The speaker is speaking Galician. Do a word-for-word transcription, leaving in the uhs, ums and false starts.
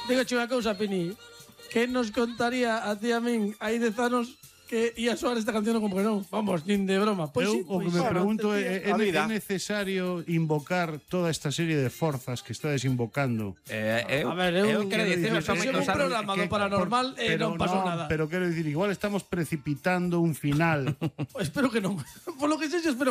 Digo unha cousa, Pini. Que nos contaría a ti a min hai dez anos que ia soar esta canción como que non? Vamos, nin de broma. Pois Eu sí, o que pois me sí, pregunto non é, te é, vida. é necesario invocar toda esta serie de forzas que estades invocando? Eh, eu, A ver, eu eu quero quero dicir, dicir, os homes fixemos nos un anos programa do que, paranormal e Pero non pasou no, nada. Pero quero dicir, igual estamos precipitando un final. Espero que non. Por lo que sexa, espero